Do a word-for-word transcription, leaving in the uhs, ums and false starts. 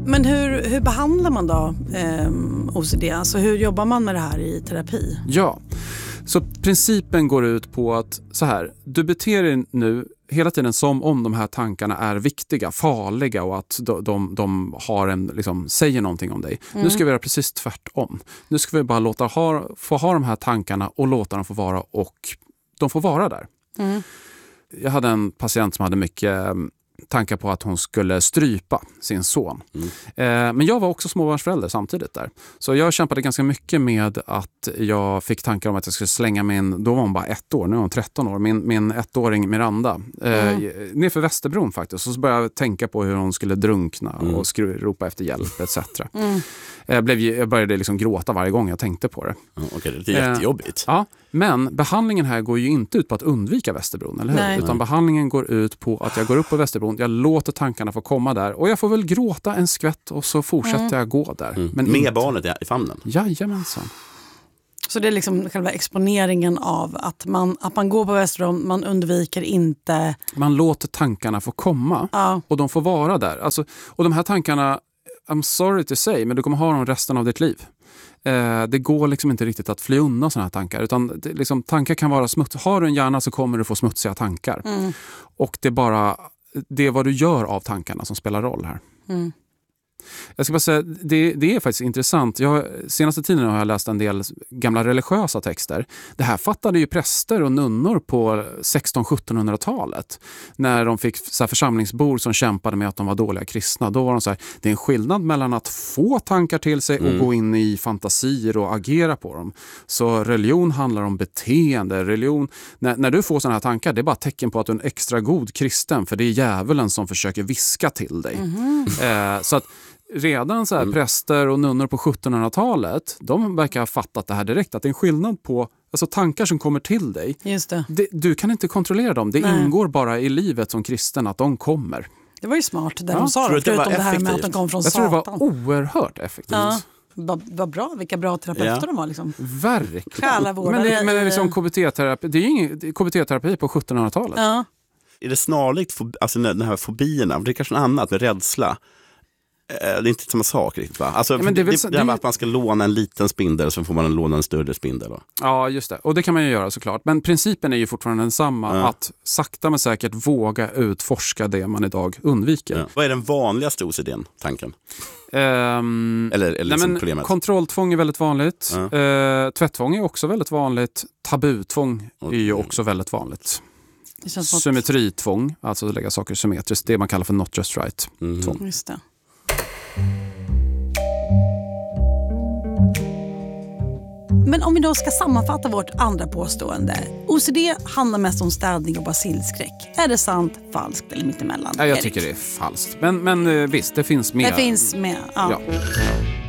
Men hur, hur behandlar man då eh, O C D? Alltså hur jobbar man med det här i terapi? Ja, så principen går ut på att så här, du beter dig nu hela tiden som om de här tankarna är viktiga, farliga och att de, de, de har en, liksom, säger någonting om dig. Mm. Nu ska vi göra precis tvärtom. Nu ska vi bara låta ha, få ha de här tankarna och låta dem få vara, och de får vara där. Mm. Jag hade en patient som hade mycket tankar på att hon skulle strypa sin son. Mm. Eh, men jag var också småbarnsförälder samtidigt där. Så jag kämpade ganska mycket med att jag fick tankar om att jag skulle slänga min, då var hon bara ett år, nu är hon tretton år, min, min ettåring Miranda. Eh, mm. Nerför Västerbron faktiskt. Och så började jag tänka på hur hon skulle drunkna mm. och skru- ropa efter hjälp et cetera. Mm. Jag, blev, jag började liksom gråta varje gång jag tänkte på det. Mm, Okej, okay, det är jättejobbigt. Eh, ja, men behandlingen här går ju inte ut på att undvika Västerbron, eller hur? Nej. Utan behandlingen går ut på att jag går upp på Västerbron, jag låter tankarna få komma där och jag får väl gråta en skvätt och så fortsätter mm. jag gå där. Mm. Men med inte... barnet i famnen? Jajamensan. Så det är liksom själva exponeringen av att man, att man går på Västerbron, man undviker inte... Man låter tankarna få komma ja. Och de får vara där. Alltså, och de här tankarna, I'm sorry to say, men du kommer ha dem resten av ditt liv. Eh, det går liksom inte riktigt att fly undan sådana här tankar. Utan det, liksom, tankar kan vara smutsiga. Har du en hjärna så kommer du få smutsiga tankar. Mm. Och det är bara det är vad du gör av tankarna som spelar roll här. Mm. Jag ska bara säga, det, det är faktiskt intressant. Jag, senaste tiden har jag läst en del gamla religiösa texter. Det här fattade ju präster och nunnor på sexton-sjuttonhundratalet. När de fick så här församlingsbor som kämpade med att de var dåliga kristna. Då var de så här, det är en skillnad mellan att få tankar till sig och mm. gå in i fantasier och agera på dem. Så religion handlar om beteende. Religion, när, när du får sådana här tankar, det är bara ett tecken på att du är en extra god kristen. För det är djävulen som försöker viska till dig. Mm. Eh, så att redan så här, mm. präster och nunnor på sjuttonhundratalet, de verkar ha fattat det här direkt, att det är en skillnad på alltså, tankar som kommer till dig. Just det. Det, du kan inte kontrollera dem, det Nej. ingår bara i livet som kristen att de kommer. Det var ju smart det ja. de sa, förutom det, det här med att de kom från Jag Satan. Jag tror det var oerhört effektivt. Ja. Vad va bra, vilka bra terapeuter ja. de var liksom. Verkligen. Men det, men det är liksom K B T-terapi, det är ju ingen K B T-terapi på sjuttonhundratalet. Ja. Är det snarlikt, alltså den här fobierna, det är kanske något annat med rädsla? Det är inte samma sak riktigt, va? Alltså, ja, men det, det, det, det är att man ska låna en liten spindel så får man låna en större spindel. Då. Ja, just det. Och det kan man ju göra såklart. Men principen är ju fortfarande densamma. Ja. Att sakta men säkert våga utforska det man idag undviker. Ja. Vad är den vanligaste O C D-tanken? Um, eller eller nej, men problemet? Kontrolltvång är väldigt vanligt. Ja. Uh, tvätttvång är också väldigt vanligt. Tabutvång är ju också väldigt vanligt. Symmetritvång, alltså att lägga saker symmetriskt. Det man kallar för not just right. Mm. Tvång. Just det. Men om vi då ska sammanfatta vårt andra påstående. O C D handlar mest om städning och basilskräck. Är det sant, falskt eller mittemellan? Ja, jag Erik? tycker det är falskt. Men, men visst, det finns mer. Det finns mer, ja. ja.